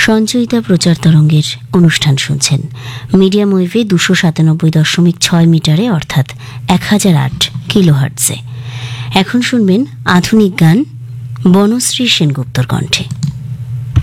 সঞ্চয়িতা প্রচার তরঙ্গের অনুষ্ঠান শুনছেন মিডিয়াম ওয়েভে 297.6 মিটারে অর্থাৎ 1008 কিলোহার্টজে। এখন শুনবেন আধুনিক গান বনশ্রী সেনগুপ্তর কণ্ঠে।